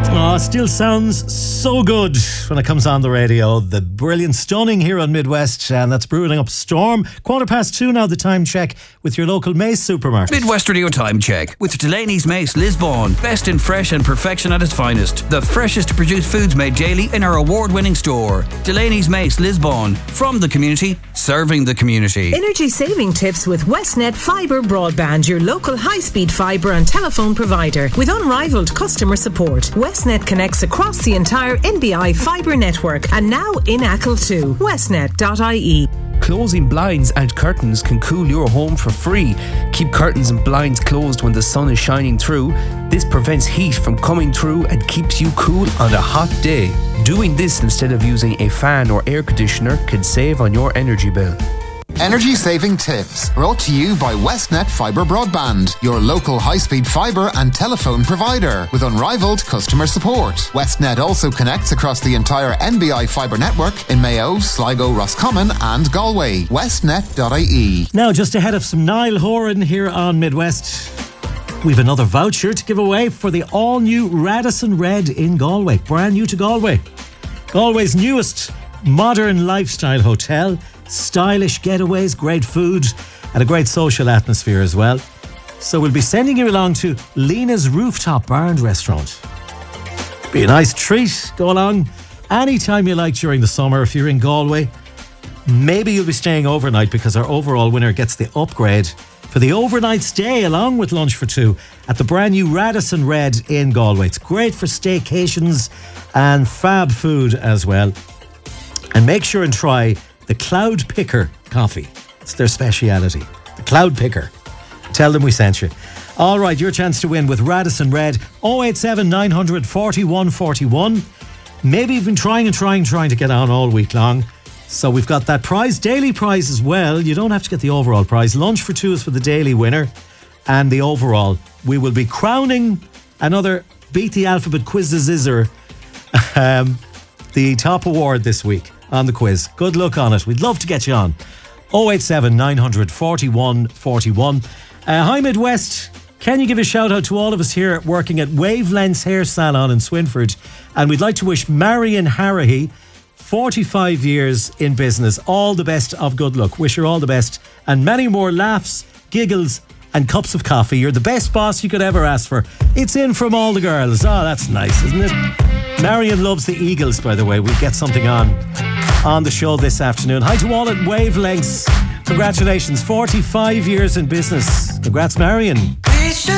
Oh, still sounds so good when it comes on the radio. The brilliant Stunning here on Midwest, and that's brewing up storm. 2:15 now, the time check with your local Mace supermarket. Midwest Radio time check with Delaney's Mace Lisbon. Best in fresh and perfection at its finest. The freshest produced foods made daily in our award-winning store. Delaney's Mace Lisbon. From the community, serving the community. Energy saving tips with Westnet Fibre Broadband, your local high-speed fibre and telephone provider with unrivaled customer support. Westnet connects across the entire NBI fibre network and now in Achill too. Westnet.ie. Closing blinds and curtains can cool your home for free. Keep curtains and blinds closed when the sun is shining through. This prevents heat from coming through and keeps you cool on a hot day. Doing this instead of using a fan or air conditioner can save on your energy bill. Energy saving tips brought to you by Westnet Fibre Broadband, your local high-speed fibre and telephone provider with unrivaled customer support. Westnet also connects across the entire NBI fibre network in Mayo, Sligo, Roscommon and Galway. Westnet.ie. Now, just ahead of some Niall Horan here on Midwest, we've another voucher to give away for the all-new Radisson Red in Galway. Brand new to Galway. Galway's newest modern lifestyle hotel. Stylish getaways, great food, and a great social atmosphere as well. So we'll be sending you along to Lena's Rooftop Bar and Restaurant. Be a nice treat. Go along anytime you like during the summer if you're in Galway. Maybe you'll be staying overnight because our overall winner gets the upgrade for the overnight stay along with lunch for two at the brand new Radisson Red in Galway. It's great for staycations and fab food as well. And make sure and try the Cloud Picker coffee. It's their speciality. The Cloud Picker. Tell them we sent you. All right, your chance to win with Radisson Red. 087 900 4141. Maybe you've been trying to get on all week long. So we've got that prize, daily prize as well. You don't have to get the overall prize. Lunch for two is for the daily winner. And the overall, we will be crowning another Beat the Alphabet Quiz-a-Zizzer, the top award this week on the quiz. Good luck on it. We'd love to get you on. 087 900 4141. Hi Midwest. Can you give a shout out to all of us here working at Wavelengths Hair Salon in Swinford? And we'd like to wish Marion Harahy, 45 years in business, all the best of good luck. Wish her all the best and many more laughs, giggles and cups of coffee. You're the best boss you could ever ask for. It's in from all the girls. Oh, that's nice, isn't it? Marion loves the Eagles, by the way. We'll get something on the show this afternoon. Hi to all at Wavelengths. Congratulations, 45 years in business. Congrats, Marion.